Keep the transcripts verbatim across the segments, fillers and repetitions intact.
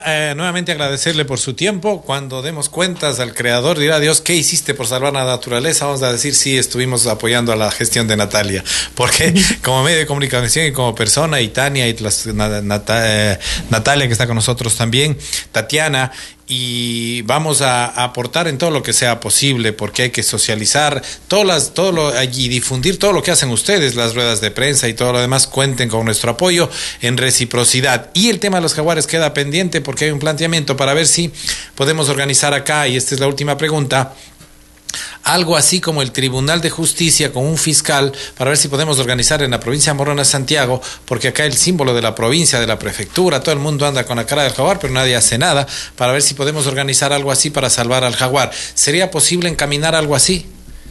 Eh, nuevamente agradecerle por su tiempo. Cuando demos cuentas al creador, dirá Dios, ¿qué hiciste por salvar la naturaleza? Vamos a decir, sí, estuvimos apoyando a la gestión de Natalia, porque como medio de comunicación y como persona, y Tania y las, Nat, eh, Natalia, que está con nosotros también, Tatiana, y vamos a, a aportar en todo lo que sea posible, porque hay que socializar todas las, todo lo, y difundir todo lo que hacen ustedes, las ruedas de prensa y todo lo demás. Cuenten con nuestro apoyo en reciprocidad. Y el tema de los jaguares queda pendiente porque hay un planteamiento para ver si podemos organizar acá, y esta es la última pregunta, algo así como el Tribunal de Justicia con un fiscal, para ver si podemos organizar en la provincia de Morona, Santiago, porque acá el símbolo de la provincia, de la prefectura, todo el mundo anda con la cara del jaguar, pero nadie hace nada, para ver si podemos organizar algo así para salvar al jaguar. ¿Sería posible encaminar algo así?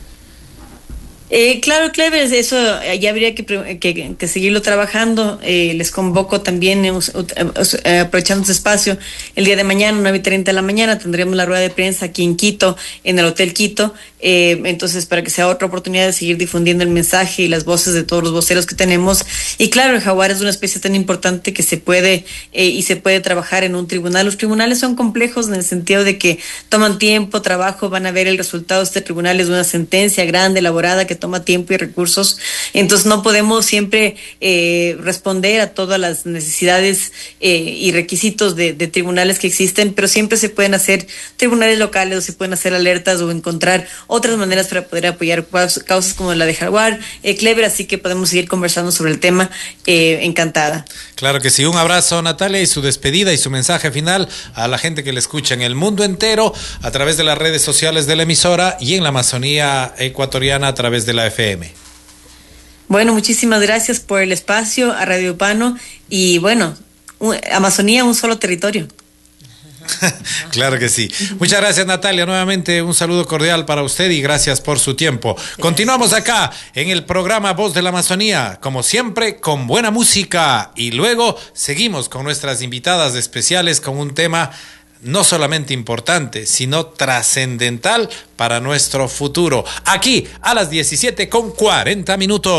Eh, claro, Clever, eso ya habría que, que, que seguirlo trabajando. Eh, les convoco también, eh, eh, aprovechando este espacio, el día de mañana, nueve y treinta de la mañana, tendremos la rueda de prensa aquí en Quito, en el Hotel Quito. Eh, entonces, para que sea otra oportunidad de seguir difundiendo el mensaje y las voces de todos los voceros que tenemos. Y claro, el jaguar es una especie tan importante que se puede eh, y se puede trabajar en un tribunal. Los tribunales son complejos en el sentido de que toman tiempo, trabajo, van a ver el resultado de este tribunal, es una sentencia grande, elaborada, que toma tiempo y recursos. Entonces no podemos siempre eh, responder a todas las necesidades eh, y requisitos de, de tribunales que existen, pero siempre se pueden hacer tribunales locales, o se pueden hacer alertas o encontrar otras maneras para poder apoyar causas como la de jaguar. Eh, Clever, así que podemos seguir conversando sobre el tema. Eh, encantada. Claro que sí. Un abrazo, Natalia, y su despedida y su mensaje final a la gente que le escucha en el mundo entero a través de las redes sociales de la emisora y en la Amazonía ecuatoriana a través de la F M. Bueno, muchísimas gracias por el espacio a Radio Pano, y bueno, un, Amazonía, un solo territorio. Claro que sí. Muchas gracias, Natalia. Nuevamente un saludo cordial para usted y gracias por su tiempo. Gracias. Continuamos acá en el programa Voz de la Amazonía, como siempre, con buena música, y luego seguimos con nuestras invitadas especiales con un tema no solamente importante, sino trascendental para nuestro futuro. Aquí a las diecisiete con cuarenta minutos.